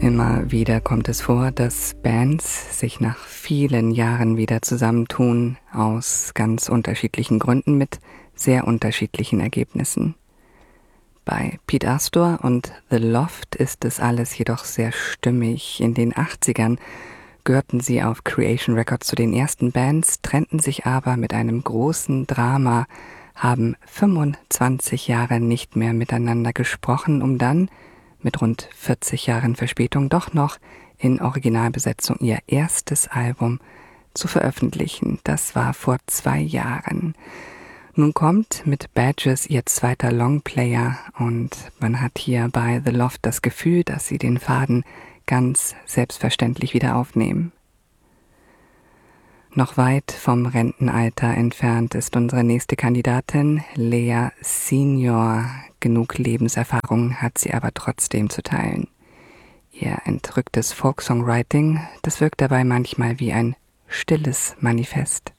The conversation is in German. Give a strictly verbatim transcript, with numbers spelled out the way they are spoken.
Immer wieder kommt es vor, dass Bands sich nach vielen Jahren wieder zusammentun, aus ganz unterschiedlichen Gründen mit sehr unterschiedlichen Ergebnissen. Bei Pete Astor und The Loft ist es alles jedoch sehr stimmig. In den achtzigern gehörten sie auf Creation Records zu den ersten Bands, trennten sich aber mit einem großen Drama, haben fünfundzwanzig Jahre nicht mehr miteinander gesprochen, um dann mit rund vierzig Jahren Verspätung doch noch in Originalbesetzung ihr erstes Album zu veröffentlichen. Das war vor zwei Jahren. Nun kommt mit Badges ihr zweiter Longplayer und man hat hier bei The Loft das Gefühl, dass sie den Faden ganz selbstverständlich wieder aufnehmen. Noch weit vom Rentenalter entfernt ist unsere nächste Kandidatin, Lea Senior. Genug Lebenserfahrung hat sie aber trotzdem zu teilen. Ihr entrücktes Folksongwriting, das wirkt dabei manchmal wie ein stilles Manifest.